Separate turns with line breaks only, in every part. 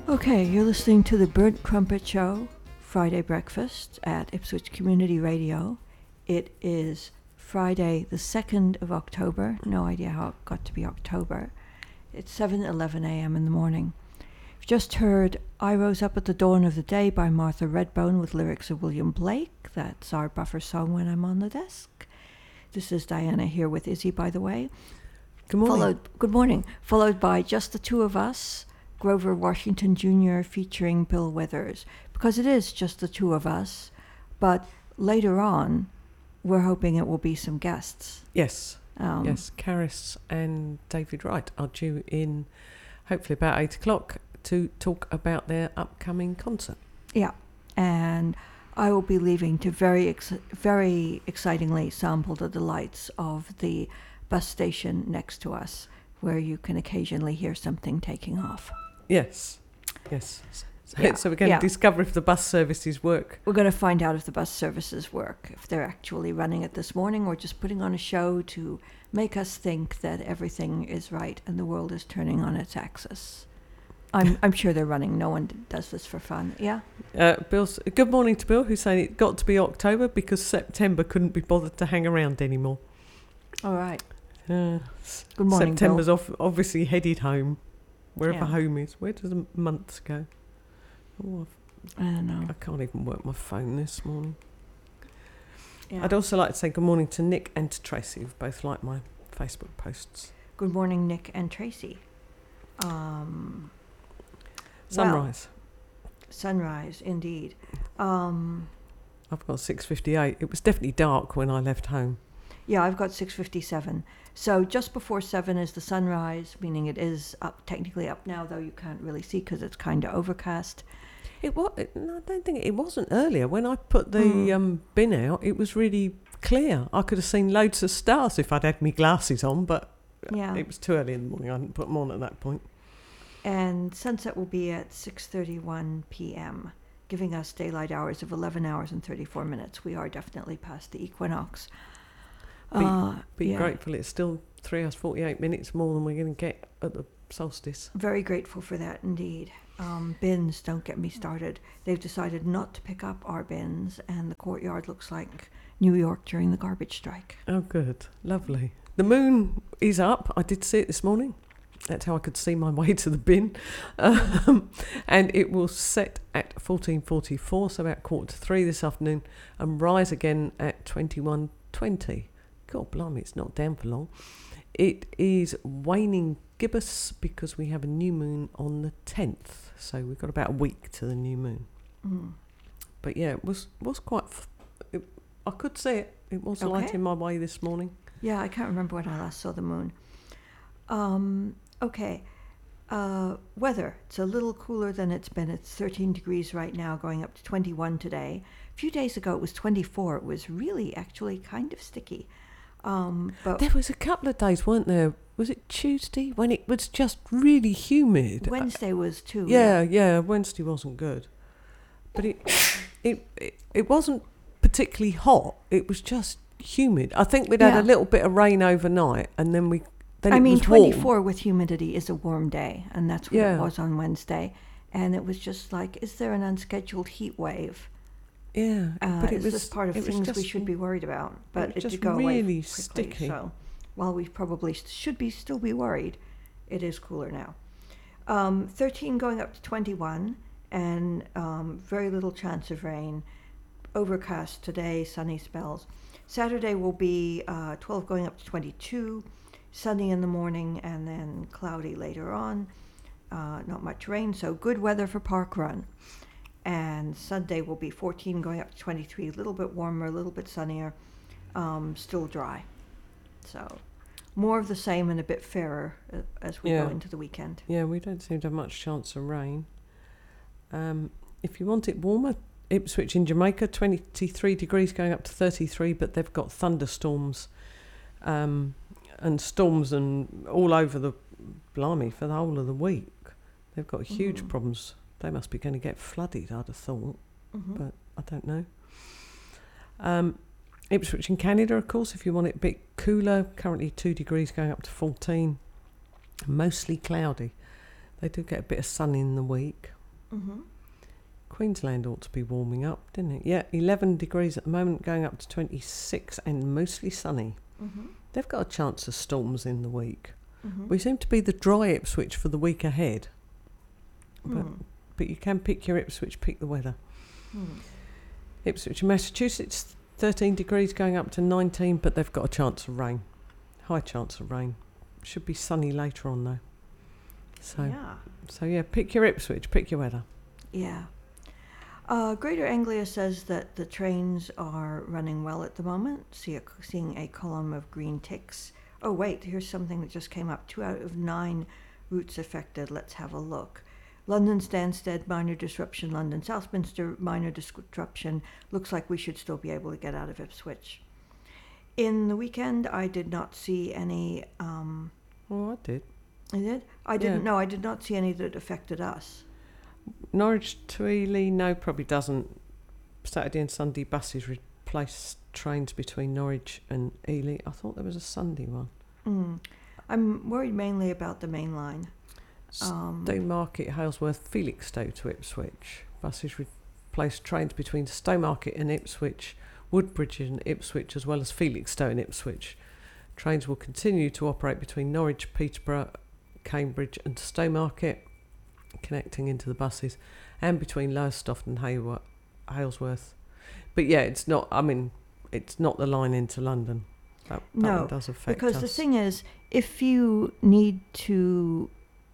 Okay, you're listening to the Burnt Crumpet Show, Friday breakfast at Ipswich Community Radio. It is Friday the 2nd of October. No idea how it got to be October. It's 7:11 a.m. in the morning. You've just heard I Rose Up at the Dawn of the Day by Martha Redbone with lyrics of William Blake. That's our buffer song when I'm on the desk. This is Diana here with Izzy, by the way.
Good morning.
Good morning. Followed by Just the Two of Us, Grover Washington Jr. featuring Bill Withers, because it is just the two of us, but later on we're hoping it will be some guests.
Yes, yes, Caris and David Wright are due in hopefully about 8 o'clock to talk about their upcoming concert.
Yeah, and I will be leaving to very excitingly sample the delights of the bus station next to us, where you can occasionally hear something taking off.
Yes. So we're going to discover if the bus services work.
We're going to find out if the bus services work, if they're actually running it this morning or just putting on a show to make us think that everything is right and the world is turning on its axis. I'm sure they're running. No one does this for fun. Yeah?
Good morning to Bill, who's saying it got to be October because September couldn't be bothered to hang around anymore.
All right.
Good
morning,
September's
Bill.
Obviously headed home, wherever home is. Where does the months go? Oh,
I don't know.
I can't even work my phone this morning.
Yeah.
I'd also like to say good morning to Nick and to Tracy, who've both liked my Facebook posts.
Good morning, Nick and Tracy.
Sunrise.
Sunrise, indeed.
I've got 6:58. It was definitely dark when I left home.
Yeah, I've got 6:57. So just before 7 is the sunrise, meaning it is technically up now, though you can't really see because it's kind of overcast.
I don't think it wasn't earlier. When I put the bin out, it was really clear. I could have seen loads of stars if I'd had my glasses on, but it was too early in the morning. I didn't put them on at that point.
And sunset will be at 6:31 p.m., giving us daylight hours of 11 hours and 34 minutes. We are definitely past the equinox.
Be grateful it's still 3 hours 48 minutes more than we're going to get at the solstice.
Very grateful for that indeed. Bins, don't get me started. They've decided not to pick up our bins, and the courtyard looks like New York during the garbage strike.
Oh, good. Lovely. The moon is up. I did see it this morning. That's how I could see my way to the bin. And it will set at 14:44, so about 2:45 this afternoon, and rise again at 21:20. God blimey, it's not down for long. It is waning gibbous because we have a new moon on the 10th, so we've got about a week to the new moon. But yeah, it was quite I could see it. It was lighting my way this morning.
Yeah, I can't remember when I last saw the moon. Weather. It's a little cooler than it's been. It's 13 degrees right now, going up to 21 today. A few days ago it was 24. It was really actually kind of sticky. But
there was a couple of days, weren't there? Was it Tuesday when it was just really humid?
Wednesday was too.
Yeah. Wednesday wasn't good, but it wasn't particularly hot. It was just humid. I think we'd had a little bit of rain overnight, and then it was
24
warm.
with humidity is a warm day, and that's what it was on Wednesday. And it was just like, is there an unscheduled heat wave?
Yeah, but it was
this part of things we should be worried about, but it did go
really
away quickly.
Sticky.
So while we probably should still be worried, it is cooler now. 13 going up to 21, and very little chance of rain. Overcast today, sunny spells. Saturday will be 12 going up to 22, sunny in the morning, and then cloudy later on. Not much rain, so good weather for Park Run. And Sunday will be 14 going up to 23, a little bit warmer, a little bit sunnier, still dry. So more of the same and a bit fairer as we go into the weekend.
Yeah, we don't seem to have much chance of rain. If you want it warmer, Ipswich in Jamaica, 23 degrees going up to 33, but they've got thunderstorms and storms and all over the blimey for the whole of the week. They've got huge problems. They must be going to get flooded, I'd have thought, but I don't know. Ipswich in Canada, of course, if you want it a bit cooler, currently 2 degrees going up to 14, mostly cloudy. They do get a bit of sun in the week.
Mm-hmm.
Queensland ought to be warming up, didn't it? Yeah, 11 degrees at the moment, going up to 26 and mostly sunny.
Mm-hmm.
They've got a chance of storms in the week.
Mm-hmm.
We seem to be the dry Ipswich for the week ahead.
Mm.
But you can pick your Ipswich, pick the weather.
Mm.
Ipswich in Massachusetts, 13 degrees going up to 19, but they've got a chance of rain. High chance of rain. Should be sunny later on though. So yeah, pick your Ipswich, pick your weather.
Yeah. Greater Anglia says that the trains are running well at the moment. Seeing a column of green ticks. Oh wait, here's something that just came up. 2 out of 9 routes affected. Let's have a look. London Stansted, minor disruption. London Southminster, minor disruption. Looks like we should still be able to get out of Ipswich. In the weekend, I did not see any...
Oh, I did.
I did? I didn't know. I did not see any that affected us.
Norwich to Ely, no, probably doesn't. Saturday and Sunday buses replace trains between Norwich and Ely. I thought there was a Sunday one.
I'm worried mainly about the main line.
Stowmarket, Halesworth, Felixstowe to Ipswich. Buses replace trains between Stowmarket and Ipswich, Woodbridge and Ipswich, as well as Felixstowe and Ipswich. Trains will continue to operate between Norwich, Peterborough, Cambridge and Stowmarket, connecting into the buses, and between Lowestoft and Halesworth. But yeah, it's not the line into London. That one does affect
because
us.
The thing is, if you need to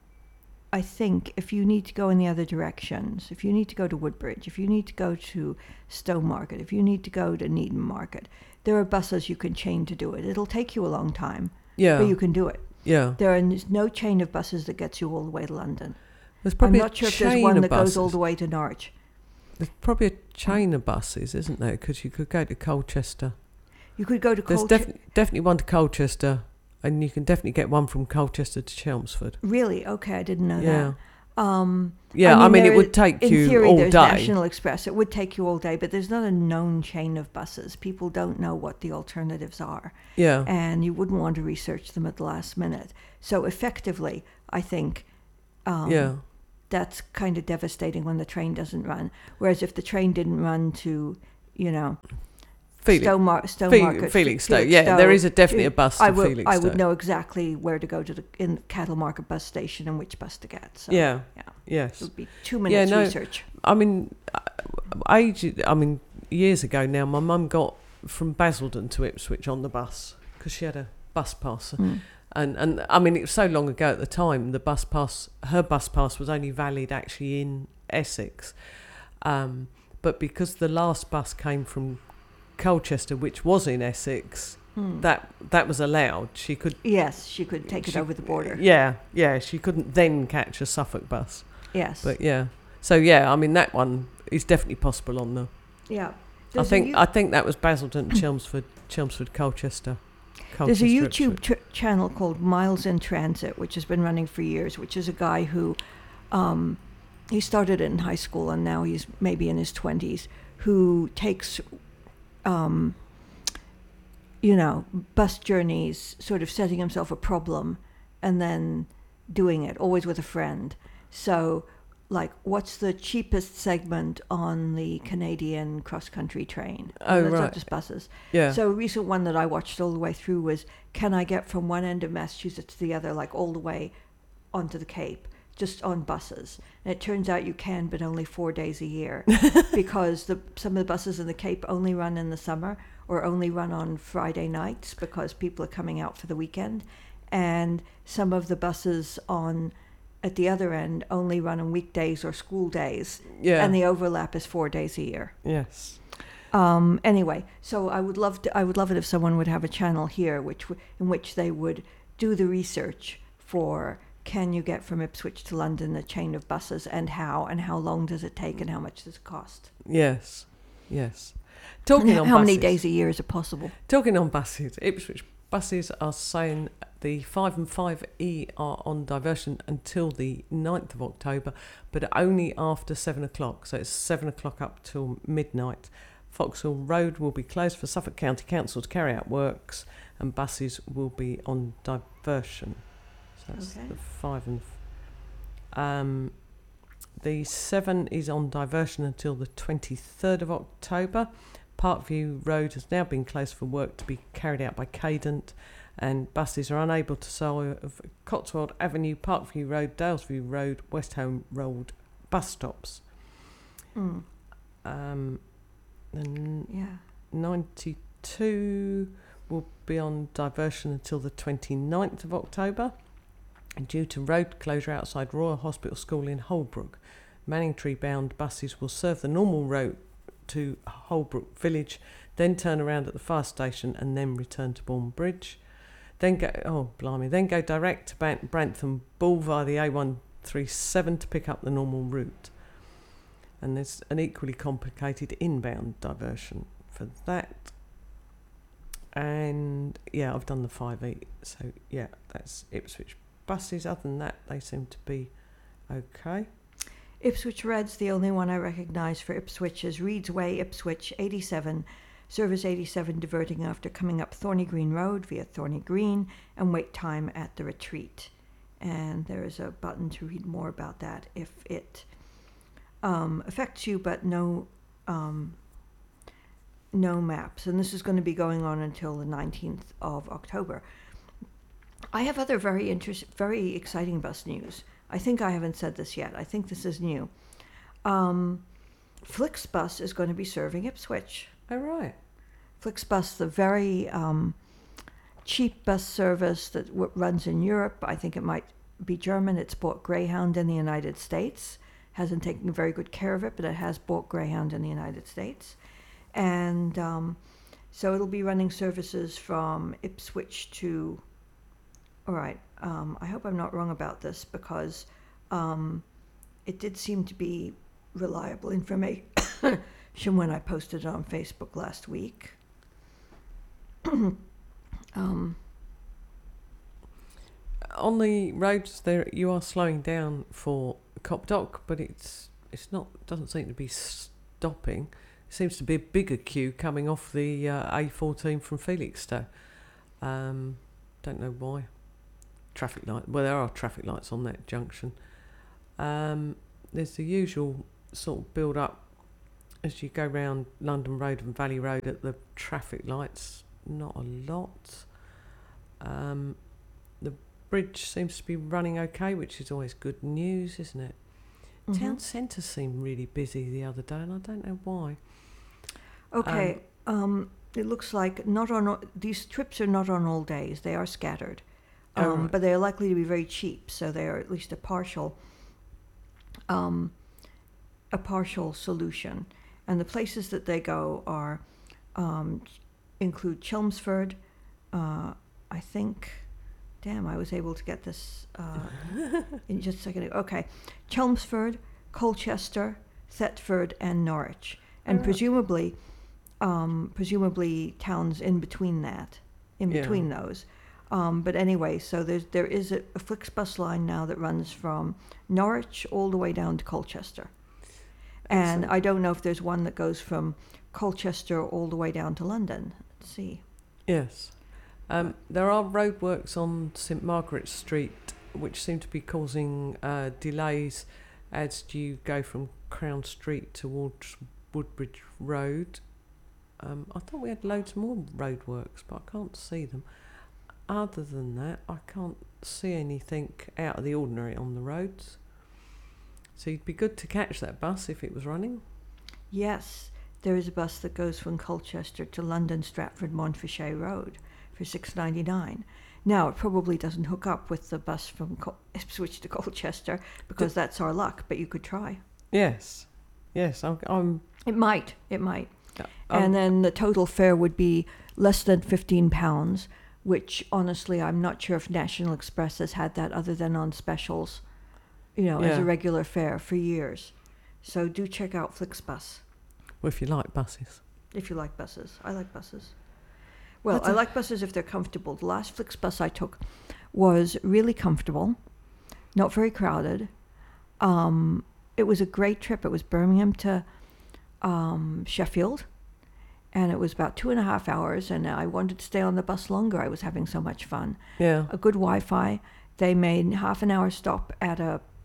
go in the other directions, if you need to go to Woodbridge, if you need to go to Stowmarket, if you need to go to Needham Market, there are buses you can chain to do it. It'll take you a long time, but you can do it.
Yeah.
There is no chain of buses that gets you all the way to London.
There's probably
I'm not sure if there's one that goes all the way to Norwich.
There's probably a chain of buses, isn't there? Because you could go to Colchester.
You could go to Colchester.
There's definitely one to Colchester, and you can definitely get one from Colchester to Chelmsford.
Really? Okay, I didn't know
that.
It
would take you
in theory,
all
there's
day.
National Express. It would take you all day, but there's not a known chain of buses. People don't know what the alternatives are.
Yeah.
And you wouldn't want to research them at the last minute. So effectively, I think that's kind of devastating when the train doesn't run. Whereas if the train didn't run to, Stowmarket,
Felixstowe. Yeah, there is definitely a bus to Felixstowe.
I would know exactly where to go to in Cattle Market bus station and which bus to get. So,
yes.
It would be 2 minutes research.
Years ago now, my mum got from Basildon to Ipswich on the bus because she had a bus pass. And it was so long ago at the time, her bus pass was only valid actually in Essex. But because the last bus came from Colchester, which was in Essex, that was allowed. She could
take it over the border.
Yeah, she couldn't then catch a Suffolk bus.
Yes.
But that one is definitely possible on the...
Yeah.
I think that was Basildon, Chelmsford, Colchester.
There's a YouTube channel called Miles in Transit, which has been running for years, which is a guy who, he started it in high school and now he's maybe in his 20s, who takes, bus journeys, sort of setting himself a problem and then doing it, always with a friend. So, what's the cheapest segment on the Canadian cross-country train? That's not just buses.
Yeah.
So a recent one that I watched all the way through was, can I get from one end of Massachusetts to the other, all the way onto the Cape, just on buses? And it turns out you can, but only 4 days a year, because some of the buses in the Cape only run in the summer or only run on Friday nights because people are coming out for the weekend. And some of the buses at the other end only run on weekdays or school days. Yeah. And the overlap is 4 days a year.
Yes.
Anyway, so I would love it if someone would have a channel here in which they would do the research for, can you get from Ipswich to London a chain of buses, and how long does it take and how much does it cost?
Yes.
How many days a year is it possible?
Talking on buses, Ipswich buses are saying the 5 and 5E are on diversion until the 9th of October, but only after 7 o'clock. So it's 7 o'clock up till midnight. Vauxhall Road will be closed for Suffolk County Council to carry out works, and buses will be on diversion. So that's the 5 and The 7 is on diversion until the 23rd of October. Parkview Road has now been closed for work to be carried out by Cadent, and buses are unable to serve Cotswold Avenue, Parkview Road, Dalesview Road, West Home Road bus stops.
Mm. Yeah.
92 will be on diversion until the 29th of October. And due to road closure outside Royal Hospital School in Holbrook, Manningtree-bound buses will serve the normal route to Holbrook Village, then turn around at the fire station and then return to Bourne Bridge. Then go direct to Brantham Bull via the A137 to pick up the normal route. And there's an equally complicated inbound diversion for that. And yeah, I've done the 5E. So yeah, that's Ipswich buses. Other than that, they seem to be okay.
Ipswich Reds, the only one I recognise for Ipswich is Reeds Way, Ipswich, 87, service 87 diverting after coming up Thorny Green Road via Thorny Green and wait time at the retreat. And there is a button to read more about that if it affects you, but no maps. And this is going to be going on until the 19th of October. I have other very exciting bus news. I think I haven't said this yet. I think this is new. Flixbus is going to be serving Ipswich.
Oh, right.
Flixbus, the very cheap bus service that runs in Europe. I think it might be German. It's bought Greyhound in the United States. Hasn't taken very good care of it, but it has bought Greyhound in the United States. And so it'll be running services from Ipswich to... All right. I hope I'm not wrong about this because it did seem to be reliable information when I posted it on Facebook last week.
On the roads there, you are slowing down for Copdock, but it's not. Doesn't seem to be stopping. It seems to be a bigger queue coming off the A14 from Felixstowe. Don't know why. Traffic light. Well, there are traffic lights on that junction. There's the usual sort of build up as you go round London Road and Valley Road at the traffic lights. Not a lot. The bridge seems to be running okay, which is always good news, isn't it? Mm-hmm. Town centre seemed really busy the other day, and I don't know why.
Okay. It looks like these trips are not on all days. They are scattered.
Right.
But they are likely to be very cheap, so they are at least a partial solution. And the places that they go are include Chelmsford. I think, I was able to get this in just a second. Okay, Chelmsford, Colchester, Thetford, and Norwich, and presumably towns in between those. But anyway, so there is a Flixbus line now that runs from Norwich all the way down to Colchester. And I don't know if there's one that goes from Colchester all the way down to London. Let's see.
Yes. There are roadworks on St Margaret Street which seem to be causing delays as you go from Crown Street towards Woodbridge Road. I thought we had loads more roadworks, but I can't see them. Other than that, I can't see anything out of the ordinary on the roads. So it'd be good to catch that bus if it was running.
Yes, there is a bus that goes from Colchester to London Stratford Montfichet Road for $6.99. Now, it probably doesn't hook up with the bus from Ipswich to Colchester because that's our luck, but you could try.
Yes, I'm...
It might. And then the total fare would be less than £15, which honestly I'm not sure if National Express has had that other than on specials, as a regular fare for years. So do check out Flixbus.
Well, if you like buses.
If you like buses. I like buses. Well, I like buses if they're comfortable. The last Flixbus I took was really comfortable, not very crowded. It was a great trip. It was Birmingham to Sheffield. And it was about 2.5 hours, and I wanted to stay on the bus longer. I was having so much fun.
Yeah.
A good Wi-Fi. They made half an hour stop at a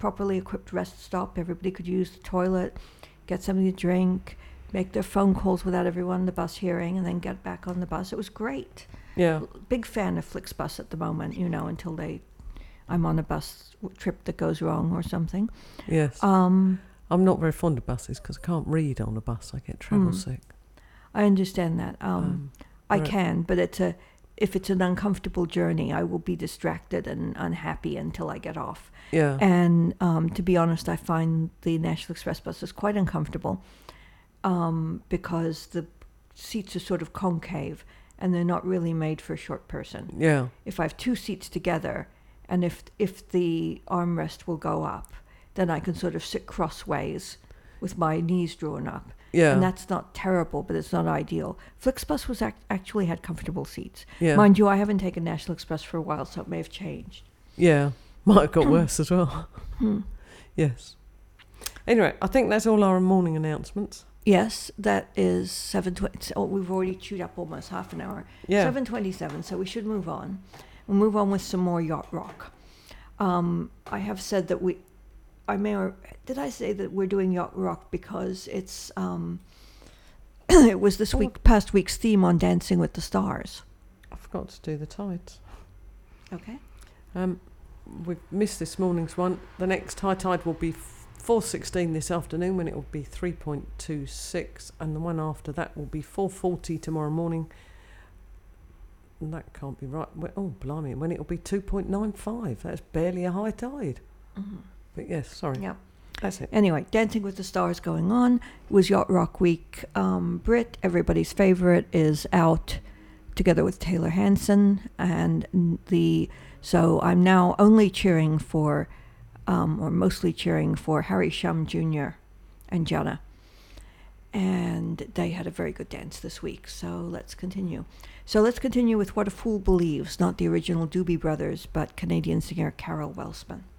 properly equipped rest stop. Everybody could use the toilet, get something to drink, make their phone calls without everyone on the bus hearing, and then get back on the bus. It was great.
Yeah.
Big fan of Flixbus at the moment, until I'm on a bus trip that goes wrong or something.
Yes. I'm not very fond of buses because I can't read on a bus. I get travel sick.
I understand that. I
right.
can, but if it's an uncomfortable journey, I will be distracted and unhappy until I get off.
Yeah.
And to be honest, I find the National Express buses quite uncomfortable because the seats are sort of concave and they're not really made for a short person.
Yeah.
If I have two seats together and if the armrest will go up, then I can sort of sit crossways with my knees drawn up.
Yeah.
And that's not terrible, but it's not ideal. Flixbus was actually had comfortable seats.
Yeah.
Mind you, I haven't taken National Express for a while, so it may have changed.
Yeah. Might have got worse as well. Yes. Anyway, I think that's all our morning announcements.
Yes, that is 7:20. Oh, we've already chewed up almost half an hour.
Yeah.
7:27, so we should move on. We'll move on with some more yacht rock. I have said that did I say that we're doing yacht rock because it's it was this past week's theme on Dancing with the Stars.
I forgot to do the tides.
Okay.
We've missed this morning's one. The next high tide will be 4:16 this afternoon, when it will be 3.26, and the one after that will be 4:40 tomorrow morning. And that can't be right. Oh, blimey, when it will be 2.95. That's barely a high tide.
Mm-hmm.
But yes, sorry.
Yeah.
That's it.
Anyway, Dancing with the Stars going on. It was Yacht Rock Week. Brit, everybody's favorite, is out together with Taylor Hanson, and so I'm now only cheering for, or mostly cheering for Harry Shum Jr. and Jana. And they had a very good dance this week, so let's continue. So let's continue with What a Fool Believes, not the original Doobie Brothers, but Canadian singer Carol Welsman.